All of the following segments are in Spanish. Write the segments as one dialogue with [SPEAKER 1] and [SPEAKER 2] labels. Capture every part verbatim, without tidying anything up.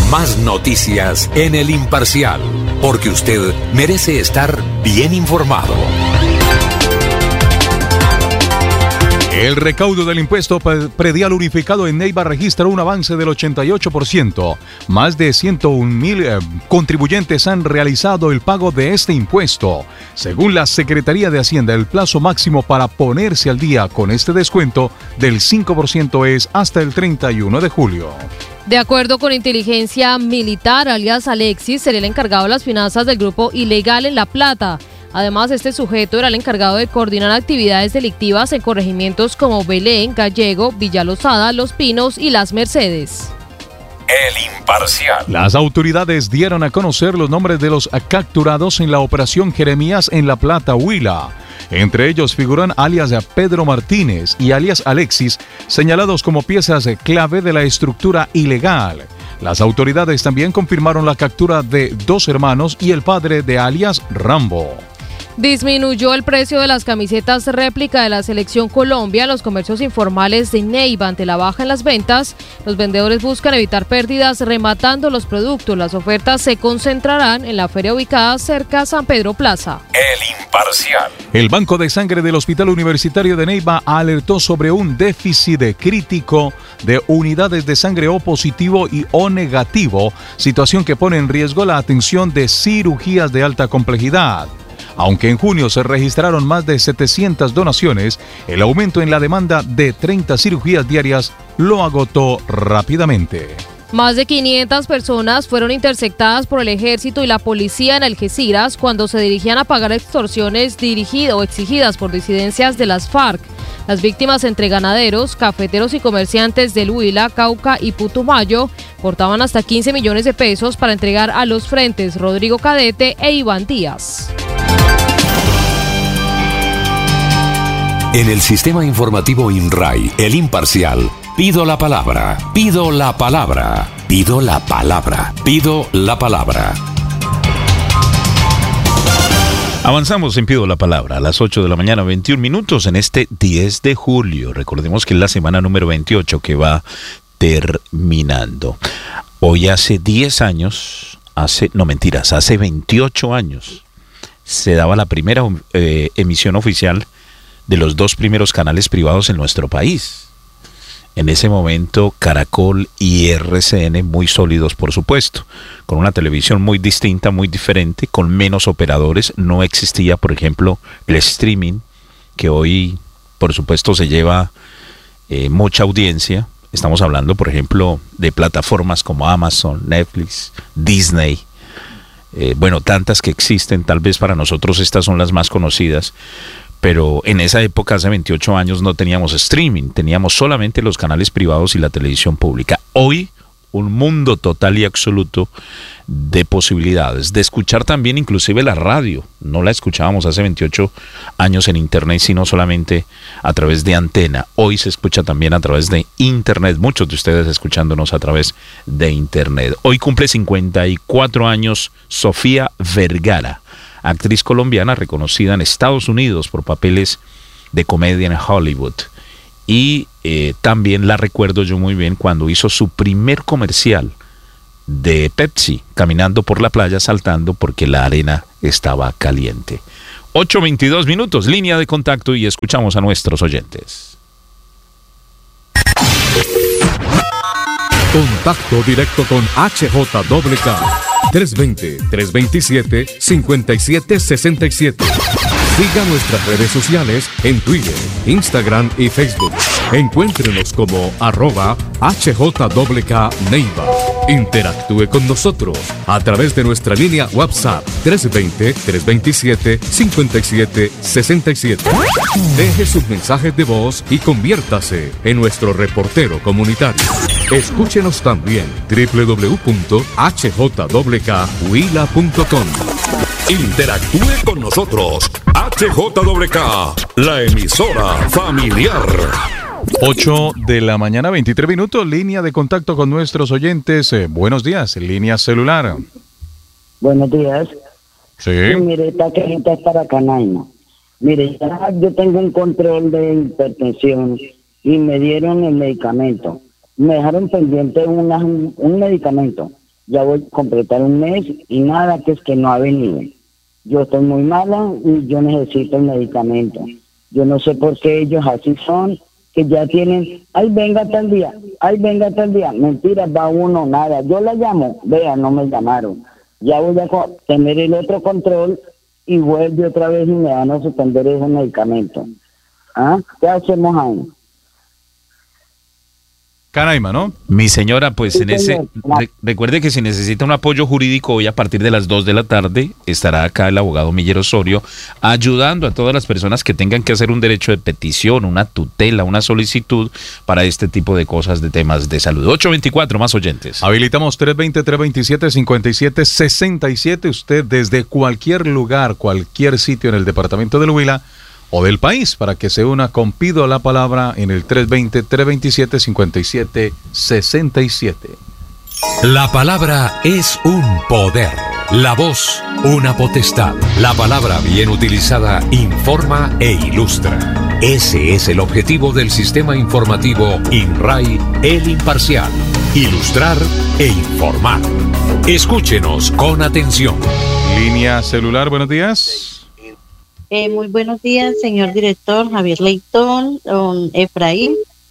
[SPEAKER 1] Más noticias en El Imparcial, porque usted merece estar bien informado.
[SPEAKER 2] El recaudo del impuesto predial unificado en Neiva registra un avance del ochenta y ocho por ciento. Más de ciento un mil eh, contribuyentes han realizado el pago de este impuesto. Según la Secretaría de Hacienda, el plazo máximo para ponerse al día con este descuento del cinco por ciento es hasta el treinta y uno de julio.
[SPEAKER 3] De acuerdo con Inteligencia Militar, alias Alexis, sería el encargado de las finanzas del grupo ilegal en La Plata. Además, este sujeto era el encargado de coordinar actividades delictivas en corregimientos como Belén, Gallego, Villa Lozada, Los Pinos y Las Mercedes.
[SPEAKER 1] El Imparcial.
[SPEAKER 2] Las autoridades dieron a conocer los nombres de los capturados en la operación Jeremías en La Plata, Huila. Entre ellos figuran alias Pedro Martínez y alias Alexis, señalados como piezas clave de la estructura ilegal. Las autoridades también confirmaron la captura de dos hermanos y el padre de alias Rambo.
[SPEAKER 3] Disminuyó el precio de las camisetas réplica de la Selección Colombia en los comercios informales de Neiva ante la baja en las ventas. Los vendedores buscan evitar pérdidas rematando los productos. Las ofertas se concentrarán en la feria ubicada cerca a San Pedro Plaza.
[SPEAKER 1] El Imparcial.
[SPEAKER 2] El Banco de Sangre del Hospital Universitario de Neiva alertó sobre un déficit crítico de unidades de sangre O positivo y O negativo, situación que pone en riesgo la atención de cirugías de alta complejidad. Aunque en junio se registraron más de setecientas donaciones, el aumento en la demanda de treinta cirugías diarias lo agotó rápidamente.
[SPEAKER 3] Más de quinientas personas fueron interceptadas por el ejército y la policía en Algeciras cuando se dirigían a pagar extorsiones dirigidas o exigidas por disidencias de las FARC. Las víctimas, entre ganaderos, cafeteros y comerciantes del Huila, Cauca y Putumayo, portaban hasta quince millones de pesos para entregar a los frentes Rodrigo Cadete e Iván Díaz.
[SPEAKER 1] En el sistema informativo INRAI, El Imparcial, pido la palabra, pido la palabra, pido la palabra, pido la palabra.
[SPEAKER 4] Avanzamos en Pido la Palabra a las ocho de la mañana, veintiún minutos en este diez de julio. Recordemos que es la semana número veintiocho que va terminando. Hoy hace diez años, hace, no mentiras, hace veintiocho años, se daba la primera eh, emisión oficial de los dos primeros canales privados en nuestro país. En ese momento, Caracol y R C N muy sólidos, por supuesto, con una televisión muy distinta, muy diferente, con menos operadores. No existía, por ejemplo, el streaming, que hoy, por supuesto, se lleva eh, mucha audiencia. Estamos hablando, por ejemplo, de plataformas como Amazon, Netflix, Disney. Eh, bueno, tantas que existen, tal vez para nosotros estas son las más conocidas. Pero en esa época, hace veintiocho años, no teníamos streaming, teníamos solamente los canales privados y la televisión pública. Hoy, un mundo total y absoluto de posibilidades, de escuchar también inclusive la radio. No la escuchábamos hace veintiocho años en internet, sino solamente a través de antena. Hoy se escucha también a través de internet, muchos de ustedes escuchándonos a través de internet. Hoy cumple cincuenta y cuatro años Sofía Vergara, actriz colombiana reconocida en Estados Unidos por papeles de comedia en Hollywood. Y eh, también la recuerdo yo muy bien cuando hizo su primer comercial de Pepsi, caminando por la playa saltando porque la arena estaba caliente. ocho veintidós minutos, línea de contacto, y escuchamos a nuestros oyentes.
[SPEAKER 5] Contacto directo con H J W K tres dos cero, tres dos siete, cinco siete seis siete. Siga nuestras redes sociales en Twitter, Instagram y Facebook. Encuéntrenos como arroba H J W K Neiva. Interactúe con nosotros a través de nuestra línea WhatsApp tres dos cero, tres dos siete, cinco siete seis siete. Deje sus mensajes de voz y conviértase en nuestro reportero comunitario. Escúchenos también doble u doble u doble u punto h j w k huila punto com.
[SPEAKER 6] Interactúe con nosotros. H J W K, la emisora familiar.
[SPEAKER 2] ocho de la mañana, veintitrés minutos, línea de contacto con nuestros oyentes. Eh, buenos días, línea celular.
[SPEAKER 7] Buenos días.
[SPEAKER 2] Sí.
[SPEAKER 7] Sí, mire, esta quejita es para Canaima. Mire, ya yo tengo un control de hipertensión y me dieron el medicamento. Me dejaron pendiente una, un medicamento Ya voy a completar un mes y nada, que es que no ha venido. Yo estoy muy mala y yo necesito el medicamento. Yo no sé por qué ellos así son, que ya tienen, ay, venga tal día, ay, venga tal día. Mentira, va uno, nada. Yo la llamo, vea, no me llamaron. Ya voy a co- tener el otro control y vuelve otra vez y me van a suspender ese medicamento. ¿Ah? ¿Qué hacemos ahí?
[SPEAKER 2] Canaima, ¿no?
[SPEAKER 4] Mi señora, pues
[SPEAKER 7] Sí,
[SPEAKER 4] en ese,
[SPEAKER 7] señor.
[SPEAKER 4] re- recuerde que si necesita un apoyo jurídico hoy a partir de las dos de la tarde estará acá el abogado Miller Osorio ayudando a todas las personas que tengan que hacer un derecho de petición, una tutela, una solicitud para este tipo de cosas de temas de salud. ocho veinticuatro, más oyentes.
[SPEAKER 2] Habilitamos tres veinte, tres veintisiete, cincuenta y siete sesenta y siete. Usted desde cualquier lugar, cualquier sitio en el departamento del Huila o del país, para que se una con Pido la Palabra en el tres veinte, tres veintisiete, cincuenta y siete sesenta y siete.
[SPEAKER 1] La palabra es un poder. La voz, una potestad. La palabra bien utilizada informa e ilustra. Ese es el objetivo del sistema informativo INRAI El Imparcial. Ilustrar e informar. Escúchenos con atención.
[SPEAKER 2] Línea celular, buenos días.
[SPEAKER 8] Eh, muy buenos días, señor director Javier Leitón, don Efraín.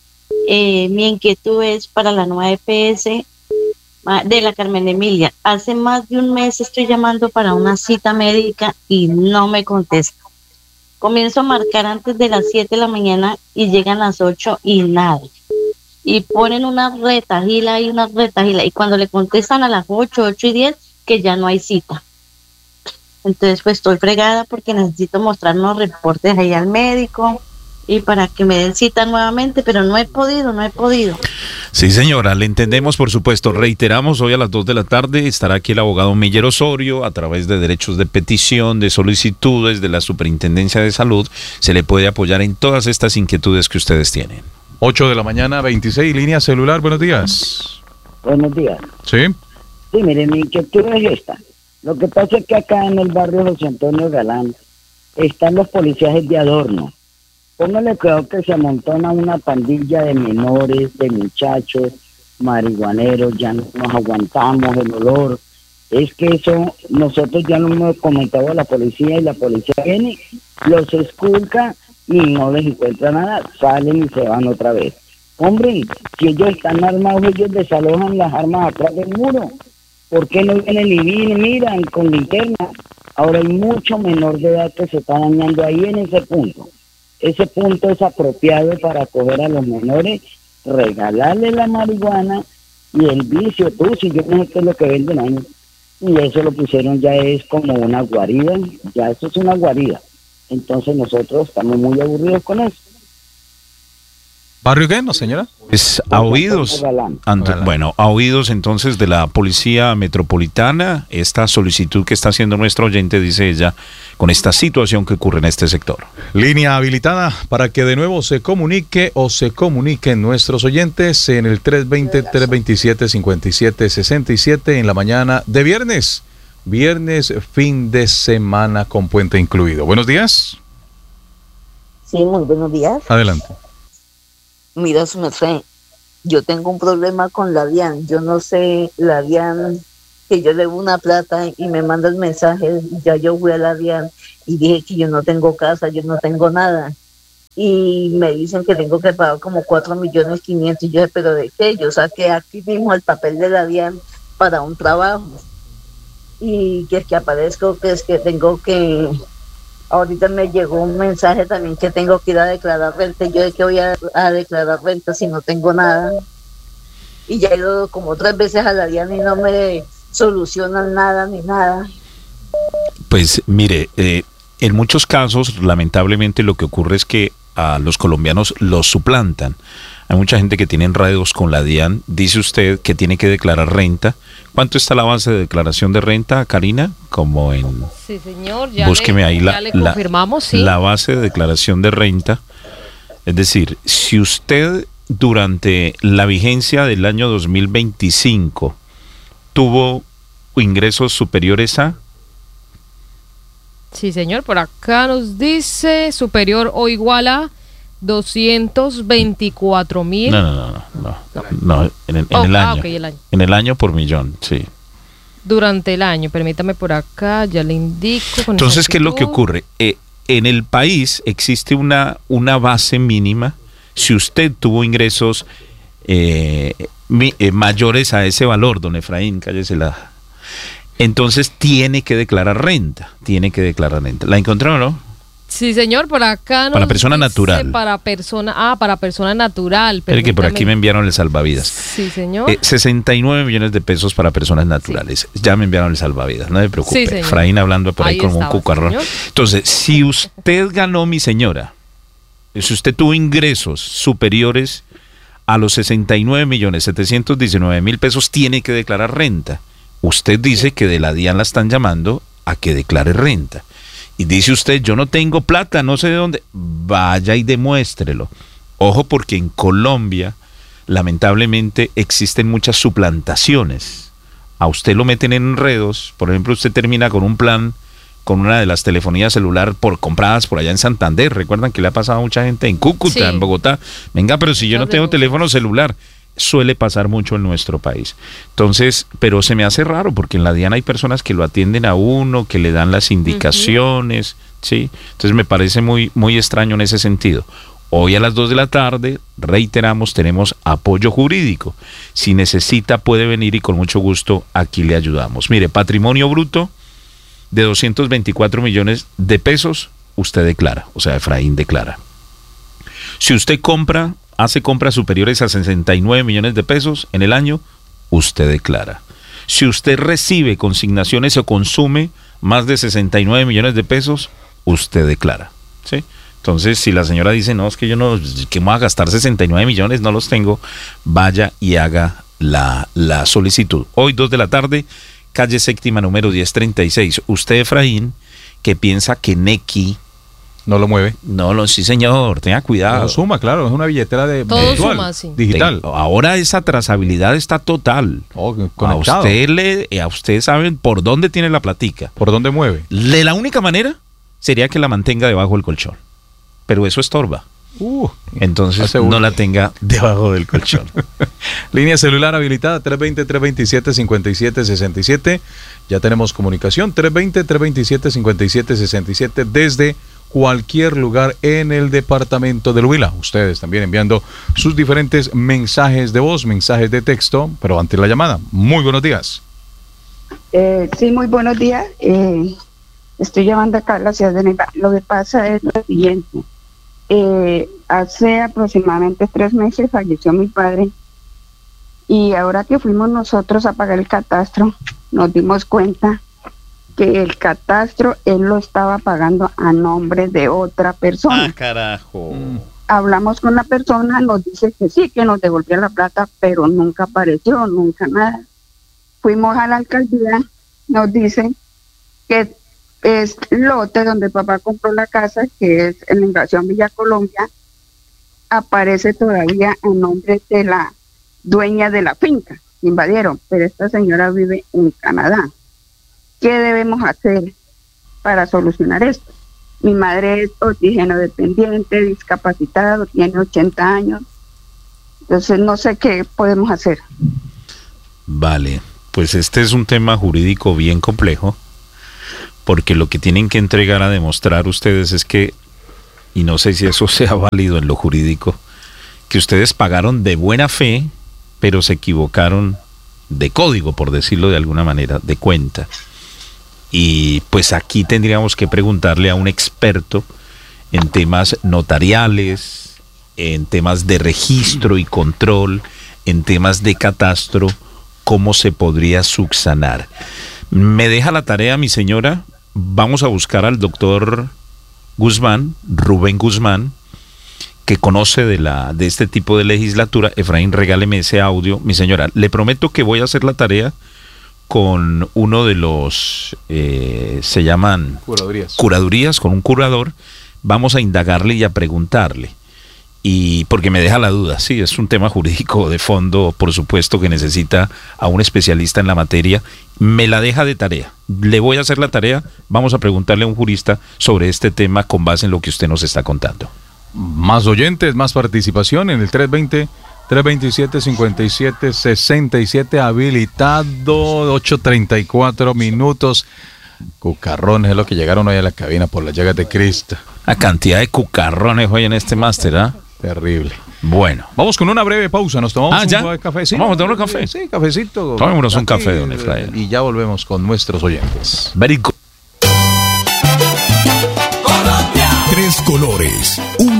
[SPEAKER 8] Eh, mi inquietud es para la nueva E P S ah, de la Carmen Emilia. Hace más de un mes estoy llamando para una cita médica y no me contesta. Comienzo a marcar antes de las siete de la mañana y llegan las ocho y nada. Y ponen una retajila y una retajila. Y cuando le contestan a las ocho, ocho y diez, que ya no hay cita. Entonces, pues estoy fregada porque necesito mostrar unos reportes ahí al médico y para que me den cita nuevamente, pero no he podido, no he podido.
[SPEAKER 4] Sí, señora, le entendemos, por supuesto. Reiteramos, hoy a las dos de la tarde estará aquí el abogado Miller Osorio a través de derechos de petición, de solicitudes de la Superintendencia de Salud. Se le puede apoyar en todas estas inquietudes que ustedes tienen.
[SPEAKER 2] ocho de la mañana, veintiséis, línea celular, buenos días.
[SPEAKER 7] Buenos días.
[SPEAKER 2] ¿Sí?
[SPEAKER 7] Sí, mire, mi inquietud es esta. Lo que pasa es que acá en el barrio José Antonio Galán están los policías de adorno. Póngale cuidado que se amontona una pandilla de menores, de muchachos, marihuaneros, ya no nos aguantamos el olor. Es que eso nosotros ya lo hemos comentado a la policía y la policía viene, los esculca y no les encuentra nada, salen y se van otra vez. Hombre, si ellos están armados, ellos desalojan las armas atrás del muro. ¿Por qué no vienen y vienen, miran con linterna? Ahora hay mucho menor de edad que se está dañando ahí en ese punto. Ese punto es apropiado para coger a los menores, regalarles la marihuana y el vicio. Tú, si yo no sé qué es lo que venden ahí. Y eso lo pusieron ya es como una guarida, ya eso es una guarida. Entonces nosotros estamos muy aburridos con eso.
[SPEAKER 2] ¿Barrio qué, no, señora?
[SPEAKER 4] Pues a oídos, ant- bueno, a oídos entonces de la Policía Metropolitana, esta solicitud que está haciendo nuestro oyente, dice ella, con esta situación que ocurre en este sector.
[SPEAKER 2] Línea habilitada para que de nuevo se comunique o se comuniquen nuestros oyentes en el tres veinte, tres veintisiete, cincuenta y siete sesenta y siete en la mañana de viernes. Viernes, fin de semana con puente incluido. Buenos días.
[SPEAKER 9] Sí, muy buenos días.
[SPEAKER 2] Adelante.
[SPEAKER 9] Mira, su merced, yo tengo un problema con la DIAN. Yo no sé, la DIAN, que yo debo una plata y me manda el mensaje, ya yo fui a la DIAN y dije que yo no tengo casa, yo no tengo nada. Y me dicen que tengo que pagar como cuatro millones quinientos. Y yo dije, ¿pero de qué? Yo saqué aquí mismo el papel de la DIAN para un trabajo. Y que es que aparezco, que es que tengo que... Ahorita me llegó un mensaje también que tengo que ir a declarar renta. Yo de que voy a, a declarar renta si no tengo nada. Y ya he ido como tres veces a la DIAN y no me solucionan nada ni nada.
[SPEAKER 4] Pues mire, eh, en muchos casos, lamentablemente, lo que ocurre es que a los colombianos los suplantan. Hay mucha gente que tiene enredos con la DIAN. Dice usted que tiene que declarar renta. ¿Cuánto está la base de declaración de renta, Karina? Como en...
[SPEAKER 3] Sí, señor. Ya
[SPEAKER 4] Búsqueme
[SPEAKER 3] le,
[SPEAKER 4] ahí
[SPEAKER 3] ya
[SPEAKER 4] la,
[SPEAKER 3] le
[SPEAKER 4] la,
[SPEAKER 3] confirmamos, sí.
[SPEAKER 4] la base de declaración de renta. Es decir, si usted durante la vigencia del año dos mil veinticinco tuvo ingresos superiores a...
[SPEAKER 3] Sí, señor. Por acá nos dice superior o igual a doscientos veinticuatro mil.
[SPEAKER 4] No, no, no, no, no, no, en, el, en
[SPEAKER 3] oh,
[SPEAKER 4] el
[SPEAKER 3] ah,
[SPEAKER 4] año.
[SPEAKER 3] okay, el año.
[SPEAKER 4] En el año por millón, sí.
[SPEAKER 3] durante el año. Permítame por acá, ya le indico. Con
[SPEAKER 4] Entonces, ¿qué es lo que ocurre? Eh, en el país existe una, una base mínima. Si usted tuvo ingresos eh, mi, eh, mayores a ese valor, don Efraín, cállese la... Entonces tiene que declarar renta, tiene que declarar renta. ¿La encontraron, no?
[SPEAKER 3] Sí, señor, por acá.
[SPEAKER 4] Para persona natural.
[SPEAKER 3] Para persona, ah, para persona natural.
[SPEAKER 4] Espere que por aquí me enviaron el salvavidas.
[SPEAKER 3] Sí, señor.
[SPEAKER 4] Eh, sesenta y nueve millones de pesos para personas naturales. Sí. Ya me enviaron el salvavidas, no se preocupe.
[SPEAKER 3] Sí,
[SPEAKER 4] Efraín hablando por ahí, ahí como estaba, un cucarrón. Señor. Entonces, si usted ganó, mi señora, si usted tuvo ingresos superiores a los sesenta y nueve millones setecientos diecinueve mil pesos, tiene que declarar renta. Usted dice que de la DIAN la están llamando a que declare renta. Y dice usted, yo no tengo plata, no sé de dónde. Vaya y demuéstrelo. Ojo, porque en Colombia, lamentablemente, existen muchas suplantaciones. A usted lo meten en enredos. Por ejemplo, usted termina con un plan, con una de las telefonías celular por compradas por allá en Santander. Recuerdan que le ha pasado a mucha gente en Cúcuta, sí. en Bogotá. Venga, pero si yo no tengo teléfono celular. Suele pasar mucho en nuestro país. Entonces, pero se me hace raro porque en la DIAN hay personas que lo atienden a uno, que le dan las indicaciones, uh-huh. ¿sí? Entonces me parece muy, muy extraño en ese sentido. Hoy a las dos de la tarde, reiteramos, tenemos apoyo jurídico. Si necesita, puede venir y con mucho gusto aquí le ayudamos. Mire, patrimonio bruto de doscientos veinticuatro millones de pesos, usted declara, o sea, Efraín declara. Si usted compra... hace compras superiores a sesenta y nueve millones de pesos en el año, usted declara. Si usted recibe consignaciones o consume más de sesenta y nueve millones de pesos, usted declara, ¿sí? Entonces, si la señora dice, no, es que yo no, que me voy a gastar sesenta y nueve millones, no los tengo, vaya y haga la, la solicitud. Hoy, dos de la tarde, calle séptima, número diez treinta y seis. Usted, Efraín, que piensa que Nequi
[SPEAKER 2] no lo mueve.
[SPEAKER 4] No, lo, sí señor, tenga cuidado.
[SPEAKER 2] No suma, claro, es una billetera de
[SPEAKER 3] todo
[SPEAKER 2] virtual,
[SPEAKER 3] suma, sí.
[SPEAKER 2] digital.
[SPEAKER 4] Ahora esa trazabilidad está total.
[SPEAKER 2] Oh,
[SPEAKER 4] a usted le, a usted saben por dónde tiene la platica.
[SPEAKER 2] Por dónde mueve.
[SPEAKER 4] Le, la única manera sería que la mantenga debajo del colchón. Pero eso estorba.
[SPEAKER 2] Uh,
[SPEAKER 4] Entonces no la tenga debajo del colchón.
[SPEAKER 2] Línea celular habilitada tres veinte, tres veintisiete, cincuenta y siete sesenta y siete. Ya tenemos comunicación tres veinte, tres veintisiete, cincuenta y siete sesenta y siete desde cualquier lugar en el departamento del Huila. Ustedes también enviando sus diferentes mensajes de voz, mensajes de texto, pero antes la llamada. Muy buenos días.
[SPEAKER 10] Eh, sí, muy buenos días. Eh, estoy llamando acá a la ciudad de Neiva. Lo que pasa es lo siguiente. Eh, hace aproximadamente tres meses falleció mi padre y ahora que fuimos nosotros a pagar el catastro, nos dimos cuenta que el catastro él lo estaba pagando a nombre de otra persona.
[SPEAKER 4] Ah, carajo.
[SPEAKER 10] Mm. Hablamos con la persona, nos dice que sí, que nos devolvía la plata, pero nunca apareció, nunca nada. Fuimos a la alcaldía, nos dicen que es lote donde papá compró la casa, que es en la invasión Villa Colombia, aparece todavía a nombre de la dueña de la finca. Invadieron, pero esta señora vive en Canadá. ¿Qué debemos hacer para solucionar esto? Mi madre es oxígeno dependiente, discapacitado, tiene ochenta años. Entonces no sé qué podemos hacer.
[SPEAKER 4] Vale, pues este es un tema jurídico bien complejo, porque lo que tienen que entregar a demostrar ustedes es que, y no sé si eso sea válido en lo jurídico, que ustedes pagaron de buena fe, pero se equivocaron de código, por decirlo de alguna manera, de cuenta. Y pues aquí tendríamos que preguntarle a un experto en temas notariales, en temas de registro y control, en temas de catastro, cómo se podría subsanar. Me deja la tarea, mi señora. Vamos a buscar al doctor Guzmán, Rubén Guzmán, que conoce de, la, de este tipo de legislatura. Efraín, regáleme ese audio. Mi señora, le prometo que voy a hacer la tarea con uno de los, eh, se llaman
[SPEAKER 2] curadurías.
[SPEAKER 4] curadurías, con un curador. Vamos a indagarle y a preguntarle. Y porque me deja la duda, sí, es un tema jurídico de fondo, por supuesto, que necesita a un especialista en la materia. Me la deja de tarea. Le voy a hacer la tarea. Vamos a preguntarle a un jurista sobre este tema con base en lo que usted nos está contando.
[SPEAKER 2] Más oyentes, más participación en el tres veinte, tres veintisiete, cincuenta y siete, sesenta y siete habilitado, ocho treinta y cuatro minutos. Cucarrones es lo que llegaron hoy a la cabina por las llagas de Cristo.
[SPEAKER 4] La cantidad de cucarrones hoy en este máster, ¿ah? ¿eh?
[SPEAKER 2] Terrible.
[SPEAKER 4] Bueno.
[SPEAKER 2] Vamos con una breve pausa, nos tomamos
[SPEAKER 4] ah, ¿ya?
[SPEAKER 2] un café. Sí,
[SPEAKER 4] vamos a tomar un café.
[SPEAKER 2] Sí, cafecito.
[SPEAKER 4] Tomémonos un café, don Efraín.
[SPEAKER 2] Y ya volvemos con nuestros oyentes.
[SPEAKER 4] Very good.
[SPEAKER 6] Tres colores, un